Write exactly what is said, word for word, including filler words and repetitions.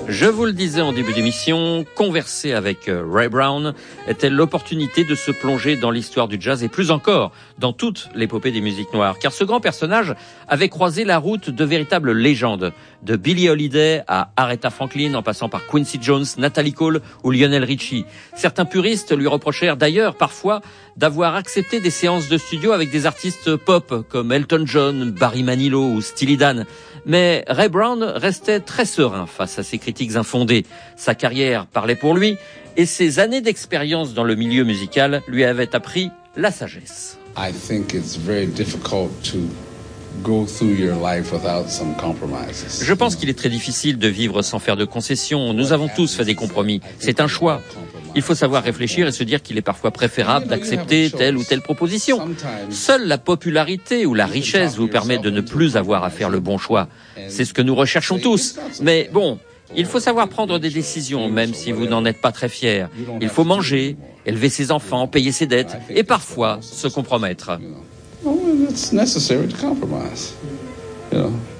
Je vous le disais en début d'émission, converser avec Ray Brown était l'opportunité de se plonger dans l'histoire du jazz et plus encore dans toute l'épopée des musiques noires. Car ce grand personnage avait croisé la route de véritables légendes, de Billie Holiday à Aretha Franklin en passant par Quincy Jones, Natalie Cole ou Lionel Richie. Certains puristes lui reprochèrent d'ailleurs parfois d'avoir accepté des séances de studio avec des artistes pop comme Elton John, Barry Manilow ou Steely Dan. Mais Ray Brown restait très serein face à ces critiques infondées. Sa carrière parlait pour lui et ses années d'expérience dans le milieu musical lui avaient appris la sagesse. I think it's very difficult to go through your life without some compromises. Je pense qu'il est très difficile de vivre sans faire de concessions. Nous avons tous fait des compromis. C'est un choix. Il faut savoir réfléchir et se dire qu'il est parfois préférable d'accepter telle ou telle proposition. Seule la popularité ou la richesse vous permet de ne plus avoir à faire le bon choix. C'est ce que nous recherchons tous. Mais bon, il faut savoir prendre des décisions, même si vous n'en êtes pas très fier. Il faut manger, élever ses enfants, payer ses dettes et parfois se compromettre. Well, it's necessary to compromise. You know.